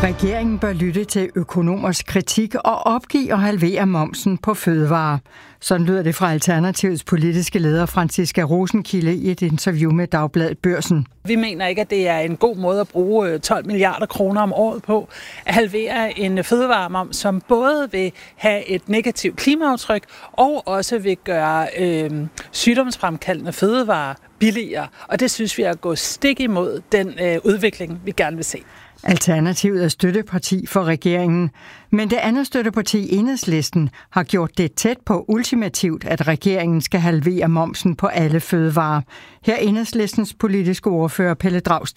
Regeringen bør lytte til økonomers kritik og opgive at halvere momsen på fødevarer. Sådan lyder det fra Alternativets politiske leder Franciska Rosenkilde i et interview med Dagbladet Børsen. Vi mener ikke, at det er en god måde at bruge 12 milliarder kroner om året på at halvere en fødevaremoms, som både vil have et negativt klimaaftryk og også vil gøre sygdomsfremkaldende fødevarer billigere. Og det synes vi er at gå stik imod den udvikling, vi gerne vil se. Alternativet er støtteparti for regeringen, men det andet støtteparti, Enhedslisten, har gjort det tæt på ultimativt, at regeringen skal halvere momsen på alle fødevarer. Her Enhedslistens politiske ordfører Pelle Dragsted.